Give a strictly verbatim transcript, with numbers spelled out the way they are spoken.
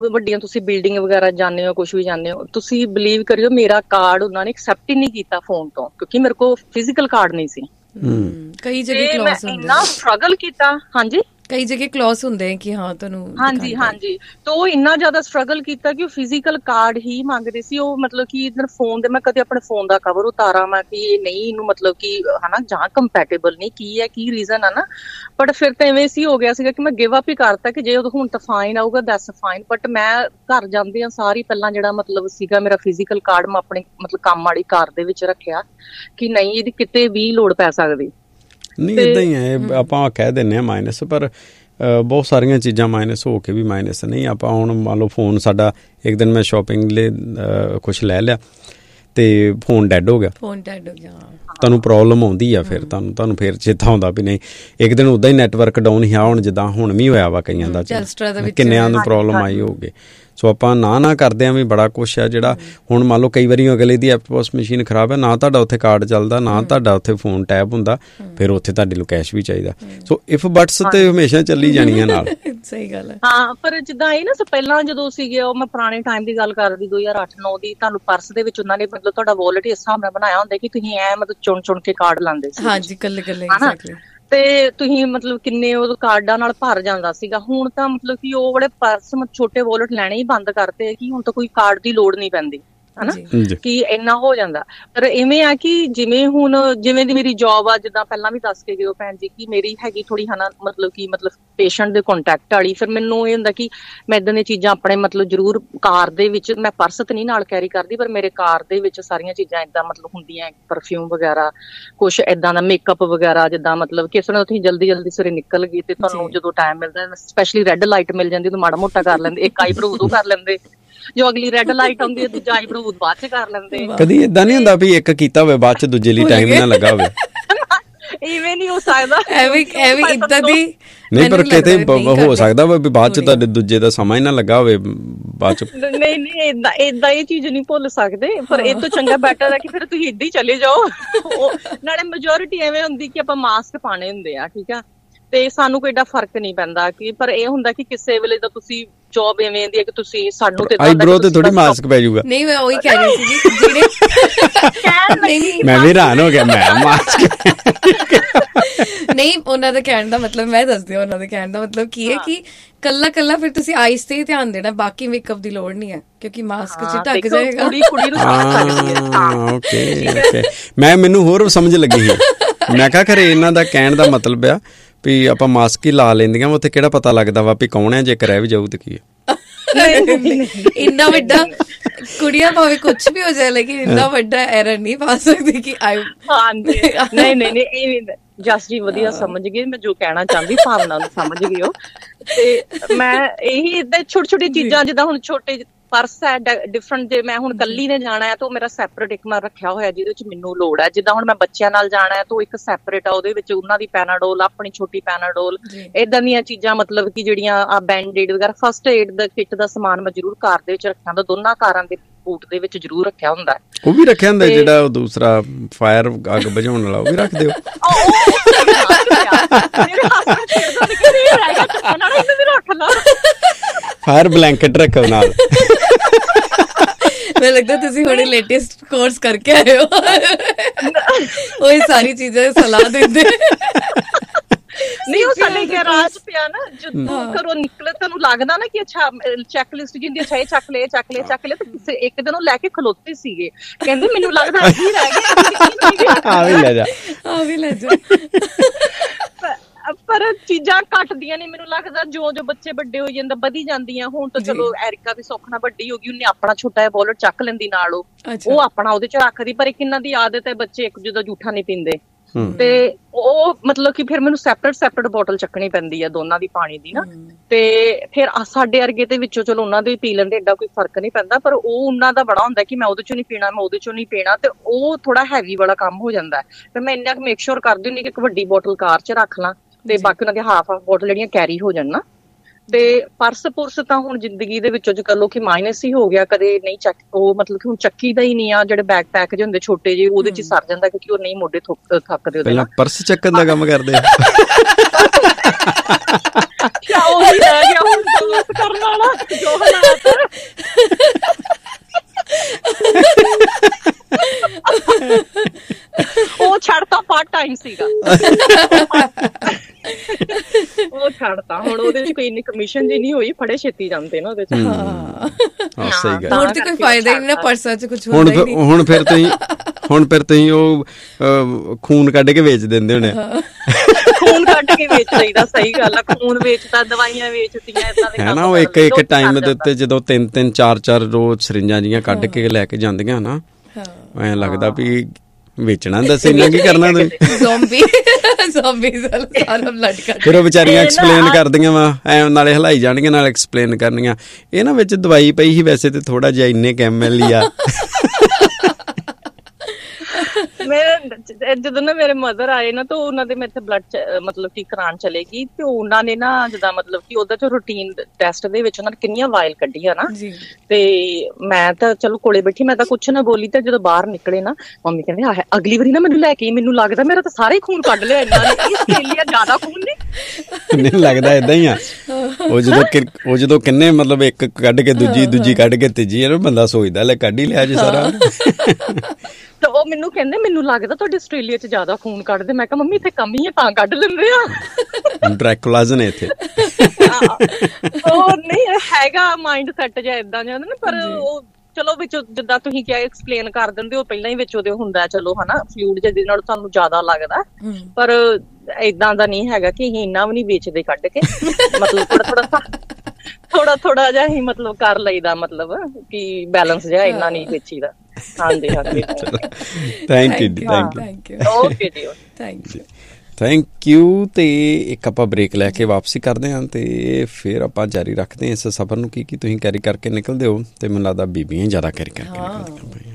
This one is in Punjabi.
ਵੱਡੀਆਂ ਤੁਸੀਂ ਬਿਲਡਿੰਗ ਵਗੈਰਾ ਜਾਂਦੇ ਹੋ, ਕੁਛ ਵੀ ਜਾਂਦੇ ਹੋ, ਤੁਸੀਂ ਬਿਲੀਵ ਕਰਿਓ ਮੇਰਾ ਕਾਰਡ ਉਹਨਾਂ ਨੇ ਐਕਸੈਪਟ ਹੀ ਨਹੀਂ ਕੀਤਾ ਫੋਨ ਤੋਂ, ਕਿਉਂਕਿ ਮੇਰੇ ਕੋਲ ਫਿਜ਼ੀਕਲ ਕਾਰਡ ਨਹੀਂ ਸੀ। ਕਈ ਜਗ੍ਹਾ ਕਲੋਜ਼ ਹੁੰਦੇ, ਇੰਨਾ ਸਟਰਗਲ ਕੀਤਾ। ਹਾਂਜੀ, ਕਈ ਜਗ੍ਹਾ ਕਲੋਜ਼ ਹੁੰਦੇ ਕਿ ਹਾਂ ਤੁਹਾਨੂੰ, ਹਾਂਜੀ ਹਾਂਜੀ, ਤਾਂ ਉਹ ਇੰਨਾ ਜ਼ਿਆਦਾ ਸਟਰਗਲ ਕੀਤਾ ਕਿ ਉਹ ਫਿਜ਼ੀਕਲ ਕਾਰਡ ਹੀ ਮੰਗਦੇ ਸੀ। ਉਹ ਮਤਲਬ ਕਿ ਇਧਰ ਫੋਨ ਦੇ, ਮੈਂ ਕਦੇ ਆਪਣੇ ਫੋਨ ਦਾ ਕਵਰ ਉਤਾਰਾਂ ਮੈਂ ਕਿ ਇਹ ਨਹੀਂ, ਇਹਨੂੰ ਮਤਲਬ ਕਿ ਹਨਾ ਜਾਂ ਕੰਪੈਟੇਬਲ ਨਹੀਂ, ਕੀ ਹੈ ਕੀ ਰੀਜ਼ਨ ਆ ਨਾ। ਬਟ ਫਿਰ ਤਾਂ ਐਵੇਂ ਸੀ ਹੋ ਗਿਆ ਸੀਗਾ ਕਿ ਮੈਂ ਗਿਵ ਅਪ ਹੀ ਕਰਤਾ ਕਿ ਜੇ ਉਹ ਹੁਣ ਤਾਂ ਫਾਈਨ ਆਊਗਾ ਦੈਟਸ ਫਾਈਨ। ਬਟ ਮੈਂ ਘਰ ਜਾਂਦੇ ਆ ਸਾਰੀ ਪਹਿਲਾਂ ਜਿਹੜਾ ਮਤਲਬ ਸੀਗਾ ਮੇਰਾ ਫਿਜ਼ੀਕਲ ਕਾਰਡ ਮੈਂ ਆਪਣੇ ਮਤਲਬ ਕੰਮ ਵਾਲੀ ਕਾਰ ਦੇ ਵਿੱਚ ਰੱਖਿਆ ਕਿ ਨਹੀਂ ਇਹਦੀ ਕਿਤੇ ਵੀ ਲੋੜ ਪੈ ਸਕਦੀ। ਨਹੀਂ ਇੱਦਾਂ ਹੀ ਹੈ, ਆਪਾਂ ਕਹਿ ਦਿੰਦੇ ਹਾਂ ਮਾਈਨਸ, ਪਰ ਬਹੁਤ ਸਾਰੀਆਂ ਚੀਜ਼ਾਂ ਮਾਈਨਸ ਹੋ ਕੇ ਵੀ ਮਾਈਨਸ ਨਹੀਂ। ਆਪਾਂ ਹੁਣ ਮੰਨ ਲਓ ਫੋਨ ਸਾਡਾ, ਇੱਕ ਦਿਨ ਮੈਂ ਸ਼ੋਪਿੰਗ ਲਈ ਕੁਛ ਲੈ ਲਿਆ ਤੇ ਫੋਨ ਡੈਡ ਹੋ ਗਿਆ, ਫੋਨ ਡੈਡ ਹੋ ਗਿਆ, ਤੁਹਾਨੂੰ ਪ੍ਰੋਬਲਮ ਆਉਂਦੀ ਆ। ਫਿਰ ਤੁਹਾਨੂੰ ਤੁਹਾਨੂੰ ਫਿਰ ਚੇਤਾ ਆਉਂਦਾ ਵੀ ਨਹੀਂ, ਇੱਕ ਦਿਨ ਉੱਦਾਂ ਹੀ ਨੈਟਵਰਕ ਡਾਊਨ ਹੀ ਆ, ਹੁਣ ਜਿੱਦਾਂ ਹੁਣ ਵੀ ਹੋਇਆ ਵਾ ਕਈਆਂ ਦਾ, ਕਿੰਨਿਆਂ ਨੂੰ ਪ੍ਰੋਬਲਮ ਆਈ ਹੋਊਗੀ। ਸੋ ਆਪਾਂ ਨਾ ਨਾ ਕਰਦੇ ਹਾਂ ਵੀ ਬੜਾ ਕੁਛ ਆ ਜਿਹੜਾ ਹੁਣ ਮੰਨ ਲਓ ਕਈ ਵਾਰੀ ਅਗਲੇ ਦੀ ਐਪੋਸ ਮਸ਼ੀਨ ਖਰਾਬ ਹੈ, ਨਾ ਤੁਹਾਡਾ ਉੱਥੇ ਕਾਰਡ ਚੱਲਦਾ, ਨਾ ਤੁਹਾਡਾ ਉੱਥੇ ਫੋਨ ਟੈਪ ਹੁੰਦਾ, ਫਿਰ ਉੱਥੇ ਤੁਹਾਡੇ ਨੂੰ ਕੈਸ਼ ਵੀ ਚਾਹੀਦਾ। ਸੋ ਇਫ ਬਟਸ ਤੇ ਹਮੇਸ਼ਾ ਚੱਲੀ ਜਾਣੀਆਂ ਨਾਲ। ਸਹੀ ਗੱਲ ਹੈ। ਹਾਂ, ਪਰ ਜਿੱਦਾਂ ਇਹ ਨਾ ਪਹਿਲਾਂ ਜਦੋਂ ਸੀਗੇ, ਉਹ ਮੈਂ ਪੁਰਾਣੇ ਟਾਈਮ ਦੀ ਗੱਲ ਕਰਦੀ, ਦੋ ਹਜ਼ਾਰ ਅੱਠ ਨੌ ਦੀ, ਤੁਹਾਨੂੰ ਪਰਸ ਦੇ ਵਿੱਚ ਉਹਨਾਂ ਨੇ ਮਤਲਬ ਤੁਹਾਡਾ ਵਾਲਟ ਇਸ ਹਿਸਾਬ ਨਾਲ ਬਣਾਇਆ ਹੁੰਦਾ ਕਿ ਤੁਸੀਂ ਐ ਮਤਲਬ ਚੁਣ ਚੁਣ ਕੇ ਕਾਰਡ ਲਾਉਂਦੇ ਸੀ। ਹਾਂਜੀ, ਕੱਲੇ ਕੱਲੇ ਤੇ ਤੁਸੀਂ ਮਤਲਬ ਕਿੰਨੇ ਉਹ ਕਾਰਡਾਂ ਨਾਲ ਭਰ ਜਾਂਦਾ ਸੀਗਾ। ਹੁਣ ਤਾਂ ਮਤਲਬ ਕਿ ਉਹ ਬੜੇ ਪਰਸ ਛੋਟੇ ਵਾਲਟ ਲੈਣੇ ਹੀ ਬੰਦ ਕਰਤੇ ਕਿ ਹੁਣ ਤਾਂ ਕੋਈ ਕਾਰਡ ਦੀ ਲੋੜ ਨਹੀਂ ਪੈਂਦੀ, ਹਨਾ, ਕਿ ਇੰਨਾ ਹੋ ਜਾਂਦਾ। ਪਰ ਇਵੇਂ ਆ ਕਿ ਜਿਵੇਂ ਹੁਣ ਜਿਵੇਂ ਦੀ ਮੇਰੀ ਜੋਬ ਆ, ਜਿੱਦਾਂ ਪਹਿਲਾਂ ਵੀ ਦੱਸ ਕੇ ਗਏ ਭੈਣ ਜੀ ਕਿ ਮੇਰੀ ਹੈਗੀ ਥੋੜੀ ਹਨਾ ਮਤਲਬ ਕਿ ਮਤਲਬ ਪੇਸ਼ੈਂਟ ਦੇ ਕੰਟੈਕਟ ਵਾਲੀ, ਫਿਰ ਮੈਨੂੰ ਇਹ ਹੁੰਦਾ ਕਿ ਮੈਂ ਏਦਾਂ ਦੀਆਂ ਚੀਜ਼ਾਂ ਆਪਣੇ ਮਤਲਬ ਜ਼ਰੂਰ ਕਾਰ ਦੇ ਵਿੱਚ, ਮੈਂ ਪਰਸ ਤੇ ਨਹੀਂ ਨਾਲ ਕੈਰੀ ਕਰਦੀ, ਪਰ ਮੇਰੇ ਕਾਰ ਦੇ ਵਿੱਚ ਸਾਰੀਆਂ ਚੀਜ਼ਾਂ ਏਦਾਂ ਮਤਲਬ ਹੁੰਦੀਆਂ, ਪਰਫਿਊਮ ਵਗੈਰਾ, ਕੁਛ ਏਦਾਂ ਦਾ ਮੇਕਅਪ ਵਗੈਰਾ, ਜਿੱਦਾਂ ਮਤਲਬ ਕਿਸੇ ਨਾਲ ਤੁਸੀਂ ਜਲਦੀ ਜਲਦੀ ਸਵੇਰੇ ਨਿਕਲ ਗਈ ਤੇ ਤੁਹਾਨੂੰ ਜਦੋਂ ਟਾਈਮ ਮਿਲਦਾ, ਸਪੈਸ਼ਲੀ ਰੈੱਡ ਲਾਈਟ ਮਿਲ ਜਾਂਦੀ, ਤਾਂ ਮਾੜਾ ਮੋਟਾ ਕਰ ਲੈਂਦੇ, ਇੱਕ ਆਈਬ੍ਰੋ ਉਦੋਂ ਕਰ ਲੈਂਦੇ, ਜੋ ਅਗਲੀ ਰੈੱਡ ਲਾਈਟ ਆਉਂਦੀ ਹੈ ਦੂਜਾ ਆਈਬ੍ਰੋ ਬਾਅਦ ਚ ਕਰ ਲੈਂਦੇ। ਕਦੀ ਏਦਾਂ ਨਹੀਂ ਹੁੰਦਾ ਵੀ ਇੱਕ ਕੀਤਾ ਹੋਵੇ ਬਾਅਦ ਚ ਦੂਜੇ ਲਈ ਟਾਈਮ ਨਾ ਲੱਗਾ ਹੋਵੇ? ਇਵੇਂ ਨਹੀਂ ਹੋ ਸਕਦਾ, ਐਵੇਂ ਐਵੇਂ ਏਦਾਂ ਦੀ ਨਹੀਂ, ਪਰ ਕਿਤੇ ਹੋ ਸਕਦਾ ਵਾ ਵੀ ਬਾਅਦ ਚ ਤੁਹਾਡੇ ਦੂਜੇ ਦਾ ਸਮਾਂ ਹੀ ਨਾ ਲੱਗਾ ਹੋਵੇ ਬਾਅਦ ਚ। ਨਹੀਂ ਨਹੀਂ, ਏਦਾਂ ਏਦਾਂ ਇਹ ਚੀਜ਼ ਨਹੀਂ ਭੁੱਲ ਸਕਦੇ, ਪਰ ਇਹ ਤੋਂ ਚੰਗਾ ਬੈਟਰ ਹੈ ਕਿ ਫਿਰ ਤੁਸੀਂ ਏਦਾਂ ਹੀ ਚਲੇ ਜਾਓ। ਨਾਲੇ ਮੈਜੋਰਿਟੀ ਐਵੇਂ ਹੁੰਦੀ ਕਿ ਆਪਾਂ ਮਾਸਕ ਪਾਣੇ ਹੁੰਦੇ ਆ, ਠੀਕ ਆ, ਤੇ ਸਾਨੂੰ ਕੋਈ ਏਡਾ ਫਰਕ ਨਹੀਂ ਪੈਂਦਾ ਕਿ, ਪਰ ਇਹ ਹੁੰਦਾ ਕਿ ਕਿਸੇ ਵੇਲੇ ਤਾਂ ਤੁਸੀਂ ਜੋਬ ਐਵੇਂ ਦੀ ਹੈ ਕਿ ਤੁਸੀਂ ਸਾਨੂੰ ਤੇ ਆਈਬ੍ਰੋ ਤੇ ਥੋੜੀ ਮਾਸਕ ਪੈ ਜਾਊਗਾ। ਨਹੀਂ, ਮੈਂ ਉਹੀ ਕਹਿ ਰਹੀ ਸੀ ਜਿਹੜੇ ਮੈਂ ਵੀ ਹੈਰਾਨ ਹੋ ਗਿਆ, ਮੈਂ ਮਾਸਕ ਨਹੀਂ, ਉਹਨਾਂ ਦਾ ਕਹਿਣ ਦਾ ਮਤਲਬ ਮੈਂ ਦੱਸਦੀ ਹਾਂ, ਉਹਨਾਂ ਦਾ ਕਹਿਣ ਦਾ ਮਤਲਬ ਕੀ ਹੈ ਕਿ ਕੱਲਾ ਕੱਲਾ ਫਿਰ ਤੁਸੀਂ ਆਈਸ ਤੇ ਹੀ ਧਿਆਨ ਦੇਣਾ, ਬਾਕੀ ਮੇਕਅਪ ਦੀ ਲੋੜ ਨਹੀਂ ਹੈ ਕਿਉਂਕਿ ਮਾਸਕ ਚ ਢੱਕ ਜਾਏਗਾ। ਓਕੇ, ਮੈਂ ਮੈਨੂੰ ਹੋਰ ਸਮਝ ਲੱਗੀ ਸੀ, ਮੈਂ ਕਿਹਾ ਖਰੇ ਇਹਨਾਂ ਦਾ ਕਹਿਣ ਦਾ ਮਤਲਬ ਆ ਵੀ ਆਪਾਂ ਮਾਸਕ ਹੀ ਲਾ ਲੈਂਦੀਆਂ, ਉੱਥੇ ਕਿਹੜਾ ਪਤਾ ਲੱਗਦਾ ਵਾ ਵੀ ਕੌਣ ਹੈ, ਜੇਕਰ ਇਹ ਵੀ ਜਾਊ ਤੇ ਕੀ ਹੈ। ਇੰਨਾ ਵੱਡਾ ਕੁੜੀਆਂ ਭਾਵੇਂ ਕੁਛ ਵੀ ਹੋ ਜਾਏ, ਲੇਕਿਨ ਇੰਨਾ ਵੱਡਾ ਐਰਰ ਨਹੀਂ ਪਾ ਸਕਦੀ ਕਿ ਆਈ। ਨਹੀਂ ਨਹੀਂ ਨਹੀਂ, ਜਸ ਜੀ ਵਧੀਆ ਸਮਝ ਗਏ ਮੈਂ ਜੋ ਕਹਿਣਾ ਚਾਹੁੰਦੀ, ਭਾਵਨਾ ਨੂੰ ਸਮਝ ਗਏ ਹੋ। ਤੇ ਮੈਂ ਇਹੀ ਏਦਾਂ ਛੋਟੀ ਛੋਟੀ ਚੀਜ਼ਾਂ, ਜਿੱਦਾਂ ਹੁਣ ਛੋਟੇ ਪਰਸ ਹੈ ਡਿਫਰੈਂਟ, ਜੇ ਮੈਂ ਹੁਣ ਕੱਲੀ ਨੇ ਜਾਣਾ ਹੈ ਤਾਂ ਮੇਰਾ ਸੈਪਰੇਟ ਇੱਕ ਮੈਂ ਰੱਖਿਆ ਹੋਇਆ ਜਿਹਦੇ ਵਿੱਚ ਮੈਨੂੰ ਲੋੜ ਹੈ। ਜਿੱਦਾਂ ਹੁਣ ਮੈਂ ਬੱਚਿਆਂ ਨਾਲ ਜਾਣਾ ਹੈ ਤਾਂ ਇੱਕ ਸੈਪਰੇਟ ਆ, ਉਹਦੇ ਵਿੱਚ ਉਹਨਾਂ ਦੀ ਪੈਨਾਡੋਲ, ਆਪਣੀ ਛੋਟੀ ਪੈਨਾਡੋਲ, ਏਦਾਂ ਦੀਆਂ ਚੀਜ਼ਾਂ ਮਤਲਬ ਕਿ ਜਿਹੜੀਆਂ ਆ ਬੈਂਡ ਏਡ ਵਗੈਰਾ, ਫਸਟ ਏਡ ਦਾ ਕਿੱਟ ਦਾ ਸਮਾਨ ਮੈਂ ਜ਼ਰੂਰ ਕਾਰ ਦੇ ਵਿੱਚ ਰੱਖਿਆ ਹੁੰਦਾ, ਦੋਨਾਂ ਕਾਰਾਂ ਦੇ ਬੂਟ ਦੇ ਵਿੱਚ ਜ਼ਰੂਰ ਰੱਖਿਆ ਹੁੰਦਾ। ਉਹ ਵੀ ਰੱਖਿਆ ਹੁੰਦਾ ਜਿਹੜਾ ਉਹ ਦੂਸਰਾ ਫਾਇਰ ਅੱਗ ਬੁਝਾਉਣ ਵਾਲਾ, ਉਹ ਵੀ ਰੱਖ ਦਿਓ। ਫਾਇਰ ਬਲੈਂਕਟ ਰੱਖੋ ਨਾਲ। ਮੈਨੂੰ ਲੱਗਦਾ ਤੁਸੀਂ ਹੁਣੇ ਲੇਟੈਸਟ ਕੋਰਸ ਕਰਕੇ ਆਏ ਹੋ, ਉਹ ਸਾਰੀ ਚੀਜ਼ਾਂ ਦੀ ਸਲਾਹ ਦਿੰਦੇ। ਨਹੀਂ, ਉਹ ਸਾਡੇ ਗੈਰਾਜ ਪਿਆ ਨਾ, ਜਦੋਂ ਘਰੋਂ ਨਿਕਲੇ ਤੁਹਾਨੂੰ ਲੱਗਦਾ ਨਾ ਕਿ ਅੱਛਾ ਚੈੱਕ ਲਿਸਟ ਜਿੰਦੀ, ਅੱਛਾ ਇਹ ਚੱਕ ਲੈ ਚੱਕ ਲੈ ਚੱਕ ਲੈ, ਤੇ ਕਿਸੇ ਇੱਕ ਦਿਨ ਉਹ ਲੈ ਕੇ ਖਲੋਤੇ ਸੀਗੇ, ਕਹਿੰਦੇ ਮੈਨੂੰ ਲੱਗਦਾ ਅਸੀਂ ਰਹਿ ਗਏ, ਆ ਵੀ ਲੈ ਜਾ ਆ ਵੀ ਲੈ ਜਾ। ਪਰ ਚੀਜ਼ਾਂ ਘੱਟਦੀਆਂ ਨੇ, ਮੈਨੂੰ ਲੱਗਦਾ ਜੋ ਜੋ ਬੱਚੇ ਵੱਡੇ ਹੋ ਜਾਂਦੇ ਵਧੀ ਜਾਂਦੀਆਂ। ਹੁਣ ਤਾਂ ਚਲੋ ਐਰਿਕਾ ਵੀ ਸੁੱਖ ਨਾਲ ਵੱਡੀ ਹੋ ਗਈ, ਉਹਨੇ ਆਪਣਾ ਛੋਟਾ ਜਿਹਾ ਵਾਲਟ ਚੱਕ ਲੈਂਦੀ ਨਾਲ, ਉਹ ਉਹ ਆਪਣਾ ਉਹਦੇ ਚ ਰੱਖਦੀ। ਪਰ ਇੱਕ ਇਹਨਾਂ ਦੀ ਆਦਤ ਹੈ, ਬੱਚੇ ਇੱਕ ਦੂਜੇ ਦਾ ਜੂਠਾ ਨਹੀਂ ਪੀਂਦੇ, ਤੇ ਉਹ ਮਤਲਬ ਕਿ ਫਿਰ ਮੈਨੂੰ ਸੈਪਰੇਟ ਸੈਪਰੇਟ ਬੋਟਲ ਚੱਕਣੀ ਪੈਂਦੀ ਹੈ ਦੋਨਾਂ ਦੀ ਪਾਣੀ ਦੀ ਨਾ। ਤੇ ਫਿਰ ਸਾਡੇ ਅਰਗੇ ਦੇ ਵਿੱਚੋਂ ਚਲੋ ਉਹਨਾਂ ਦੇ ਪੀ ਲੈਂਦੇ, ਏਡਾ ਕੋਈ ਫਰਕ ਨਹੀਂ ਪੈਂਦਾ, ਪਰ ਉਹ ਉਹਨਾਂ ਦਾ ਬੜਾ ਹੁੰਦਾ ਕਿ ਮੈਂ ਉਹਦੇ ਚੋਂ ਨਹੀਂ ਪੀਣਾ, ਮੈਂ ਉਹਦੇ ਚੋਂ ਨਹੀਂ ਪੀਣਾ, ਤੇ ਉਹ ਥੋੜਾ ਹੈਵੀ ਵਾਲਾ ਕੰਮ ਹੋ ਜਾਂਦਾ। ਫਿਰ ਮੈਂ ਇੰਨਾ ਮੇਕ ਸ਼ੋਰ ਕਰਦੀ ਹੁੰਦੀ ਕਿ ਇੱਕ ਵੱਡੀ ਬੋਟਲ ਕਾਰ ਚ ਰੱਖ ਲਾਂ ਤੇ ਬਾਕੀ ਉਹਨਾਂ ਦੀ ਹਾਫ ਹਾਫ ਬੋਟਲ ਜਿਹੜੀਆਂ ਕੈਰੀ ਹੋ ਜਾਣ ਨਾ। ਤੇ ਪਰਸ ਪੁਰਸ ਤਾਂ ਹੁਣ ਜ਼ਿੰਦਗੀ ਦੇ ਵਿੱਚੋਂ ਜੇ ਕਰ ਲੋ ਕਿ ਮਾਈਨਸ ਹੀ ਹੋ ਗਿਆ, ਕਦੇ ਨਹੀਂ ਚੱਕ ਉਹ ਮਤਲਬ ਕਿ ਹੁਣ ਚੱਕੀ ਦਾ ਹੀ ਨਹੀਂ ਆ। ਜਿਹੜੇ ਬੈਗ ਪੈਕ ਜਿਹੇ ਹੁੰਦੇ ਛੋਟੇ ਜਿਹੇ ਉਹਦੇ ਚ ਸਰ ਜਾਂਦਾ ਕਿਉਂਕਿ ਉਹ ਨਹੀਂ ਮੋਢੇ ਥੱਕਦੇ ਉਹਦੇ ਨਾਲ। ਪਰਸ ਚੱਕਣ ਦਾ ਕੰਮ ਕਰਦੇ ਆ ਉਹੀ ਰਹਿ ਗਿਆ ਹੁਣ ਦੋਸਤ ਕਰਨ ਵਾਲਾ ਜੋ ਹਾਲਾਤ। ਉਹ ਛੱਡਤਾ ਪਾਰਟ ਟਾਈਮ ਸੀਗਾ ਉਹ ਛੱਡਤਾ ਹੁਣ ਉਹਦੇ ਚ ਕੋਈ ਇੰਨੀ ਕਮਿਸ਼ਨ ਜੀ ਨਹੀਂ ਹੋਈ, ਫੜੇ ਛੇਤੀ ਜਾਂਦੇ ਨਾ ਉਹਦੇ ਚ। ਹਾਂ ਸਹੀ ਗੱਲ। ਹੁਣ ਤੇ ਕੋਈ ਫਾਇਦਾ ਹੀ ਨਹੀਂ ਨਾ ਪਰਸਾਂ ਚ ਕੁਝ ਹੁੰਦਾ ਹੀ ਨਹੀਂ। ਹੁਣ ਫਿਰ ਤੁਸੀਂ ਹੁਣ ਫਿਰ ਤੁਸੀਂ ਉਹ ਖੂਨ ਕੱਢ ਕੇ ਵੇਚ ਦਿੰਦੇ ਹੋਣੇ। ਖੂਨ ਕੱਢ ਕੇ ਵੇਚ ਲਈਦਾ, ਸਹੀ ਗੱਲ ਆ। ਖੂਨ ਵੇਚਦਾ, ਦਵਾਈਆਂ ਵੇਚਦੀਆਂ, ਏਦਾਂ ਦੇ ਹੈ ਨਾ। ਉਹ ਇੱਕ ਇੱਕ ਟਾਈਮ ਦੇ ਉੱਤੇ ਜਦੋਂ ਤਿੰਨ ਤਿੰਨ ਚਾਰ ਚਾਰ ਰੋਜ਼ ਸਰਿੰਜਾਂ ਜੀਆਂ ਕੱਢ ਕੇ ਲੈ ਕੇ ਜਾਂਦੀਆਂ ਨਾ, ਐਂ ਲੱਗਦਾ ਵੀ ਵੇਚਣਾ ਦੱਸ ਇੰਨਾ ਕੀ ਕਰਨਾ ਤੁਸੀਂ। ਜ਼ੋਂਬੀ ਜ਼ੋਂਬੀ ਸਾਰਾ ਬਲੱਡ ਕੱਢ। ਫਿਰ ਉਹ ਵਿਚਾਰੀਆਂ ਐਕਸਪਲੇਨ ਕਰਦੀਆਂ ਵਾ, ਐ ਨਾਲੇ ਹਲਾਈ ਜਾਣਗੀਆਂ ਨਾਲ ਐਕਸਪਲੇਨ ਕਰਨੀਆਂ। ਇਹ ਨਾ ਵਿੱਚ ਦਵਾਈ ਪਈ ਸੀ ਵੈਸੇ ਤੇ ਥੋੜਾ ਜਿਹਾ ਇੰਨੇ ਕੁ ਐਮ ਐਲ ਹੀ ਆ। ਮੇਰੇ ਜਦੋਂ ਨਾ ਮੇਰੇ ਮਦਰ ਆਏ ਨਾ ਤਾਂ ਉਹਨਾਂ ਦੇ ਮੇਰੇ ਤੇ ਬਲੱਡ ਮਤਲਬ ਕਿ ਕਰਾਉਣ ਚਲੇ ਗਈ ਤੇ ਉਹਨਾਂ ਨੇ ਨਾ ਜਿੱਦਾਂ ਮਤਲਬ ਕਿ ਉਹਦਾ ਚ ਰੂਟੀਨ ਟੈਸਟ ਦੇ ਵਿੱਚ ਉਹਨਾਂ ਨੇ ਕਿੰਨੀਆਂ ਵਾਇਲ ਕੱਢੀਆਂ ਨਾ। ਤੇ ਮੈਂ ਤਾਂ ਚਲੋ ਕੋਲੇ ਬੈਠੀ, ਮੈਂ ਤਾਂ ਕੁਛ ਨਾ ਬੋਲੀ। ਤੇ ਜਦੋਂ ਬਾਹਰ ਨਿਕਲੇ ਨਾ ਮੰਮੀ ਕਹਿੰਦੇ ਆ ਅਗਲੀ ਵਾਰੀ ਨਾ ਮੈਨੂੰ ਲੈ ਕੇ, ਮੈਨੂੰ ਲੱਗਦਾ ਮੇਰਾ ਤਾਂ ਸਾਰੇ ਖੂਨ ਕੱਢ ਲਿਆ ਇਹਨਾਂ ਨੇ। ਆਸਟ੍ਰੇਲੀਆ ਜ਼ਿਆਦਾ ਖੂਨ ਨੇ ਨਹੀਂ ਲੱਗਦਾ ਏਦਾਂ ਹੀ ਆ। ਉਹ ਜਦੋਂ ਉਹ ਜਦੋਂ ਕਿੰਨੇ ਮਤਲਬ ਇੱਕ ਕੱਢ ਕੇ ਦੂਜੀ ਦੂਜੀ ਕੱਢ ਕੇ ਤੀਜੀ ਬੰਦਾ ਸੋਚਦਾ ਲੈ ਕੱਢ ਹੀ ਲਿਆ ਜੀ ਸਾਰਾ। ਤੇ ਉਹ ਮੈਨੂੰ ਕਹਿੰਦੇ ਮੈਨੂੰ ਲੱਗਦਾ ਤੁਹਾਡੇ ਆਸਟ੍ਰੇਲੀਆ ਚ ਜ਼ਿਆਦਾ ਖੂਨ ਕੱਢਦੇ। ਮੈਂ ਕਿਹਾ ਮੰਮੀ ਇੱਥੇ ਕਮੀ ਹੈ ਤਾਂ ਕੱਢ ਲੈਂਦੇ ਆ। ਡਰੈਕੁਲਾਜ਼ ਨੇ ਇੱਥੇ। ਉਹ ਨਹੀਂ ਹੈਗਾ ਮਾਈਂਡ ਸੈਟ ਜਿਹਾ ਏਦਾਂ ਜਿਹਾ ਨਾ, ਪਰ ਉਹ ਚਲੋ ਵਿੱਚ ਜਿੱਦਾਂ ਤੁਸੀਂ ਕਿਹਾ ਐਕਸਪਲੇਨ ਕਰ ਦਿੰਦੇ ਹੋ ਪਹਿਲਾਂ ਹੀ ਵਿੱਚ ਉਹਦੇ ਹੁੰਦਾ ਚਲੋ ਹਨਾ ਫਲੂਇਡ ਜਿਹਦੇ ਨਾਲ ਤੁਹਾਨੂੰ ਜ਼ਿਆਦਾ ਲੱਗਦਾ। ਪਰ ਏਦਾਂ ਦਾ ਨਹੀਂ ਹੈਗਾ ਕਿ ਅਸੀਂ ਇੰਨਾ ਵੀ ਨਹੀਂ ਵੇਚਦੇ ਕੱਢ ਕੇ। ਮਤਲਬ ਥੋੜਾ ਥੋੜਾ ਥੋੜਾ ਥੋੜਾ ਜਿਹਾ ਹੀ ਮਤਲਬ ਕਰ ਲਈਦਾ, ਮਤਲਬ ਕਿ ਬੈਲੈਂਸ ਜਿਹਾ ਇੰਨਾ ਨਹੀਂ ਵੇਚੀਦਾ। ਹਾਂਜੀ ਹਾਂਜੀ ਥੈਂਕ ਯੂ ਜੀ, ਥੈਂਕ ਯੂ। ਓਕੇ ਜੀ ਥੈਂਕ ਯੂ ਥੈਂਕ ਯੂ। ਤੇ ਇੱਕ ਆਪਾਂ ਬ੍ਰੇਕ ਲੈ ਕੇ ਵਾਪਸੀ ਕਰਦੇ ਹਾਂ ਤੇ ਫਿਰ ਆਪਾਂ ਜਾਰੀ ਰੱਖਦੇ ਹਾਂ ਇਸ ਸਫ਼ਰ ਨੂੰ। ਕੀ ਕੀ ਤੁਸੀਂ ਕੈਰੀ ਕਰਕੇ ਨਿਕਲਦੇ ਹੋ ਤੇ ਮੈਨੂੰ ਲੱਗਦਾ ਬੀਬੀਆਂ ਜ਼ਿਆਦਾ ਕੈਰੀ ਕਰਕੇ ਨਿਕਲਦੀਆਂ।